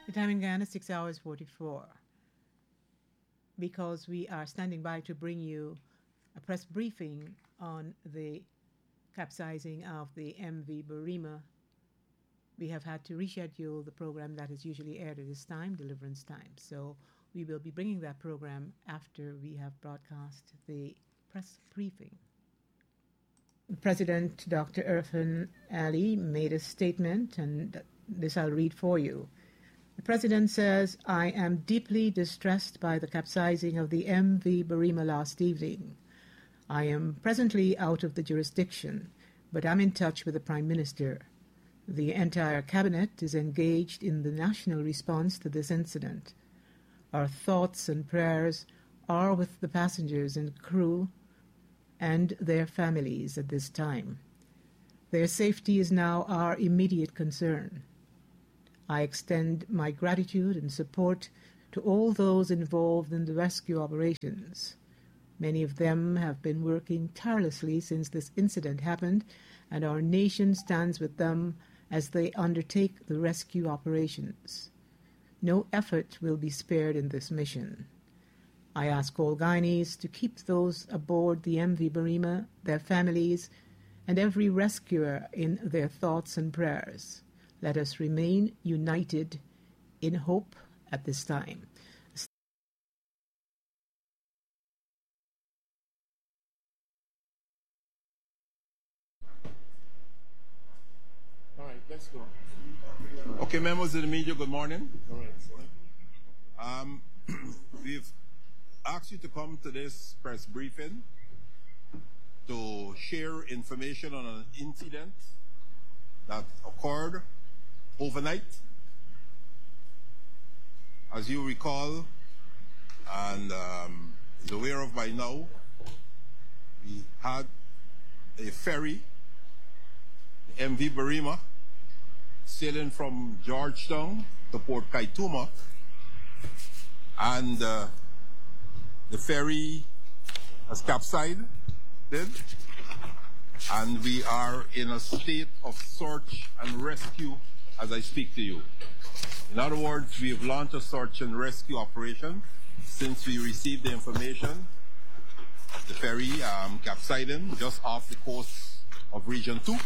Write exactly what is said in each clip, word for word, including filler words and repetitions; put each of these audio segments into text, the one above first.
The time in Ghana, six hours forty-four. Because we are standing by to bring you a press briefing on the capsizing of the M V Burima, we have had to reschedule the program that is usually aired at this time, Deliverance Time. So we will be bringing that program after we have broadcast the press briefing. President Doctor Irfan Ali made a statement, and this I'll read for you. The President says, I am deeply distressed by the capsizing of the M V Burima last evening. I am presently out of the jurisdiction, but I'm in touch with the Prime Minister. The entire Cabinet is engaged in the national response to this incident. Our thoughts and prayers are with the passengers and crew and their families at this time. Their safety is now our immediate concern. I extend my gratitude and support to all those involved in the rescue operations. Many of them have been working tirelessly since this incident happened, and our nation stands with them as they undertake the rescue operations. No effort will be spared in this mission. I ask all Guyanese to keep those aboard the M V Burima, their families, and every rescuer in their thoughts and prayers. Let us remain united in hope at this time. All right, let's go. Okay, members of the media, good morning. All right. Um, we've asked you to come to this press briefing to share information on an incident that occurred overnight. As you recall, and um, is aware of by now, we had a ferry, the M V Burima, sailing from Georgetown to Port Kaituma, and uh, the ferry has capsized, and we are in a state of search and rescue as I speak to you. In other words, we have launched a search and rescue operation since we received the information of the ferry um, capsizing just off the coast of Region two.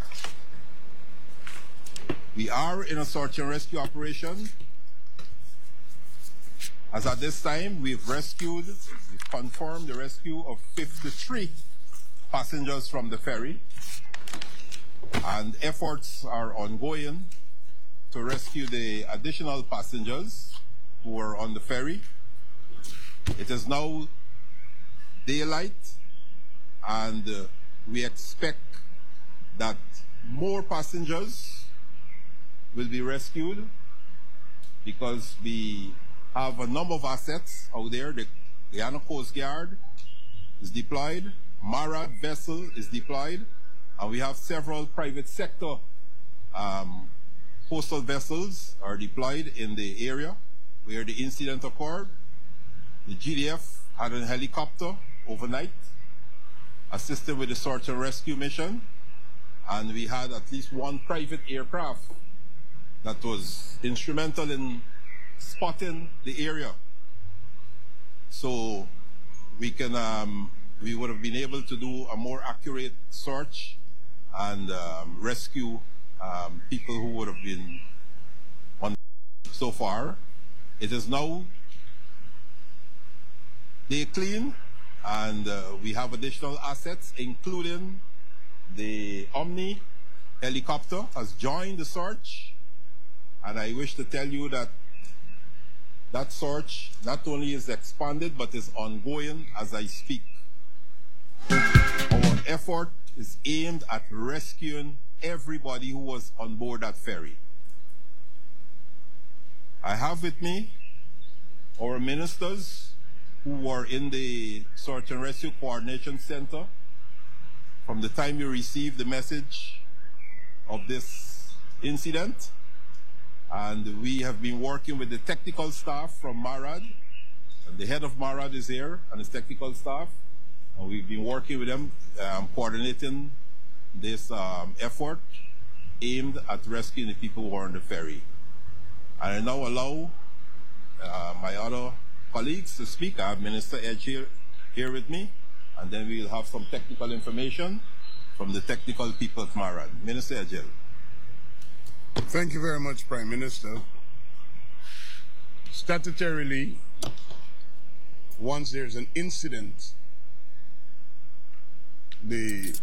We are in a search and rescue operation. As at this time, we've rescued, we've confirmed the rescue of fifty-three passengers from the ferry, and efforts are ongoing to rescue the additional passengers who were on the ferry. It is now daylight, and uh, we expect that more passengers will be rescued because we have a number of assets out there. The Guyana Coast Guard is deployed, MARAD vessel is deployed, and we have several private sector um, coastal vessels are deployed in the area where the incident occurred. The G D F had a helicopter overnight assisted with the search and rescue mission, and we had at least one private aircraft that was instrumental in spotting the area. So we can um, we would have been able to do a more accurate search and um, rescue um, people who would have been on so far. It is now day clean, and uh, we have additional assets, including the Omni helicopter has joined the search, and I wish to tell you that that search not only is expanded but is ongoing as I speak. Our effort is aimed at rescuing everybody who was on board that ferry. I have with me our ministers who were in the Search and Rescue Coordination Center from the time we received the message of this incident. And we have been working with the technical staff from MARAD. And the head of MARAD is here, and his technical staff. And we've been working with them, um, coordinating this um, effort aimed at rescuing the people who are on the ferry. I now allow uh, my other colleagues to speak. I have Minister Edge here, here with me, and then we'll have some technical information from the technical people of MARAD. Minister Edge. Thank you very much, Prime Minister. Statutorily, once there's an incident, the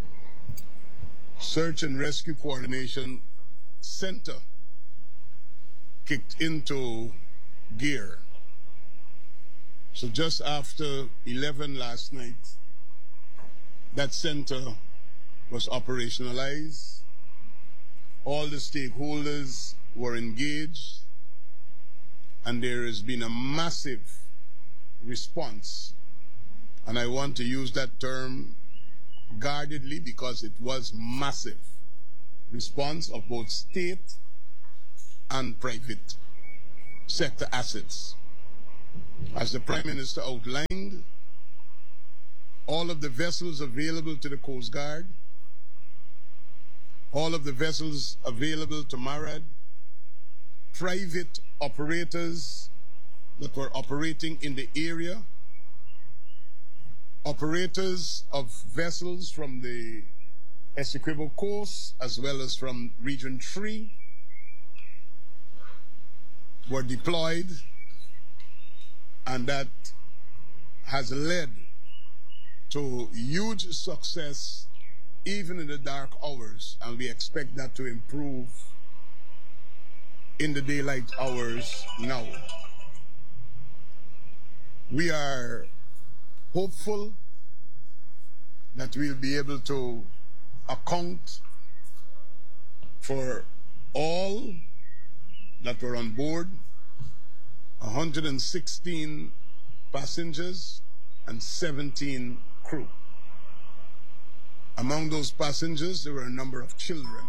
Search and Rescue Coordination Center kicked into gear. So just after eleven last night, that center was operationalized. All the stakeholders were engaged, and there has been a massive response. And I want to use that term guardedly because it was massive response of both state and private sector assets. As the Prime Minister outlined, all of the vessels available to the Coast Guard, all of the vessels available to MARAD, private operators that were operating in the area, operators of vessels from the Essequibo Coast as well as from Region three were deployed, and that has led to huge success even in the dark hours, and we expect that to improve in the daylight hours now. We are hopeful that we'll be able to account for all that were on board, one hundred sixteen passengers and seventeen crew. Among those passengers, there were a number of children.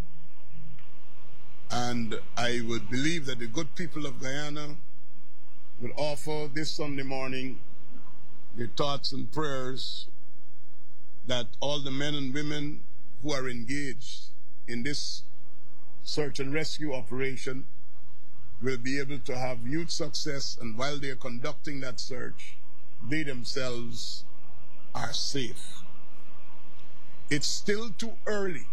And I would believe that the good people of Guyana would offer this Sunday morning their thoughts and prayers that all the men and women who are engaged in this search and rescue operation will be able to have huge success, and while they are conducting that search, they themselves are safe. It's still too early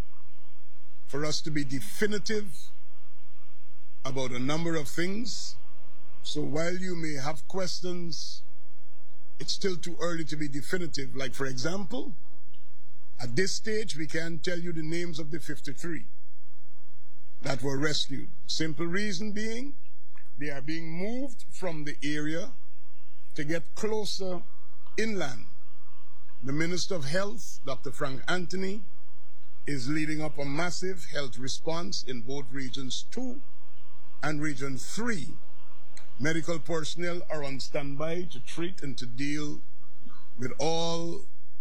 for us to be definitive about a number of things. So while you may have questions, it's still too early to be definitive. Like, for example, at this stage, we can't tell you the names of the fifty-three that were rescued. Simple reason being, they are being moved from the area to get closer inland. The Minister of Health, Doctor Frank Anthony, is leading up a massive health response in both Regions two and Region three. Medical personnel are on standby to treat and to deal with all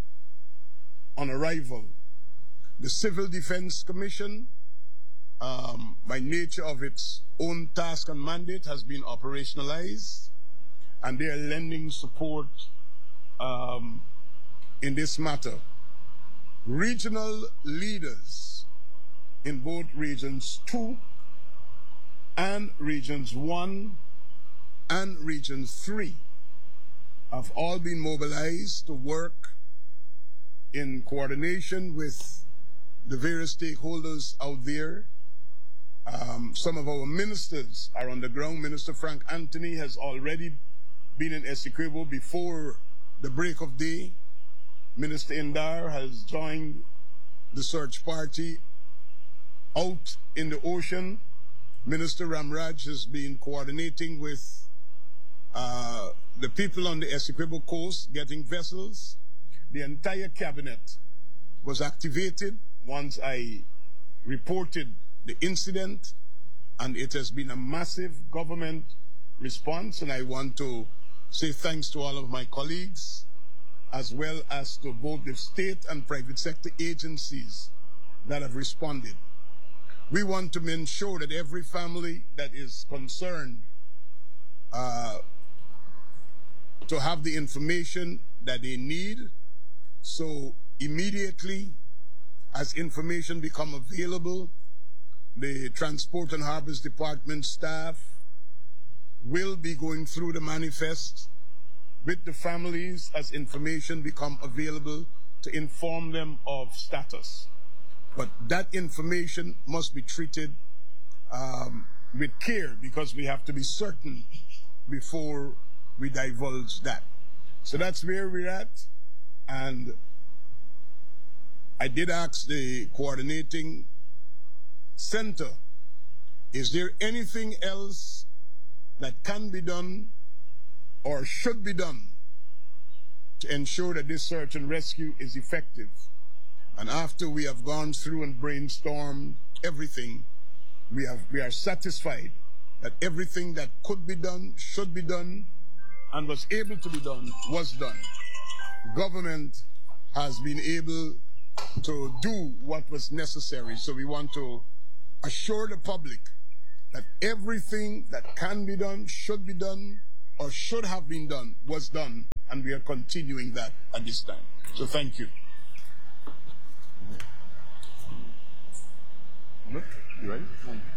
on arrival. The Civil Defense Commission, um, by nature of its own task and mandate, has been operationalized, and they are lending support um, in this matter. Regional leaders in both Regions two and Regions one and Region three have all been mobilized to work in coordination with the various stakeholders out there. Um, some of our ministers are on the ground. Minister Frank Anthony has already been in Essequibo before the break of day. Minister Indar has joined the search party out in the ocean. Minister Ramraj has been coordinating with uh, the people on the Essequibo coast, getting vessels. The entire cabinet was activated once I reported the incident, and it has been a massive government response, and I want to say thanks to all of my colleagues, as well as to both the state and private sector agencies that have responded. We want to ensure that every family that is concerned uh, to have the information that they need. So immediately, as information become available, the Transport and Harbors Department staff will be going through the manifest with the families as information become available to inform them of status. But that information must be treated um, with care, because we have to be certain before we divulge that. So that's where we're at. And I did ask the coordinating center, is there anything else that can be done or should be done to ensure that this search and rescue is effective? And after we have gone through and brainstormed everything, we have we are satisfied that everything that could be done, should be done, and was able to be done was done. Government has been able to do what was necessary. So we want to assure the public that everything that can be done, should be done, or should have been done was done, and we are continuing that at this time. So thank you. You ready?